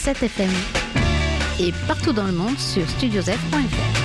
106.7 FM et partout dans le monde sur studiosf.fr.